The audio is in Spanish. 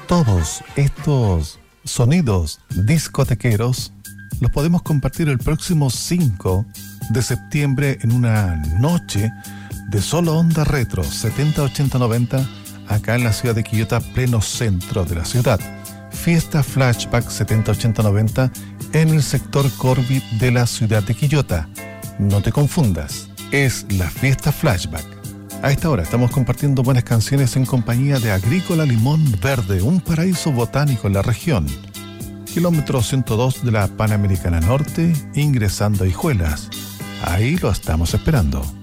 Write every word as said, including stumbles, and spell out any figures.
Todos estos sonidos discotequeros los podemos compartir el próximo cinco de septiembre en una noche de solo onda retro setenta, ochenta, noventa acá en la ciudad de Quillota, pleno centro de la ciudad. Fiesta Flashback setenta, ochenta, noventa en el sector Corby de la ciudad de Quillota. No te confundas, es la Fiesta Flashback. A esta hora estamos compartiendo buenas canciones en compañía de Agrícola Limón Verde, un paraíso botánico en la región. Kilómetro ciento dos de la Panamericana Norte, ingresando a Hijuelas. Ahí lo estamos esperando.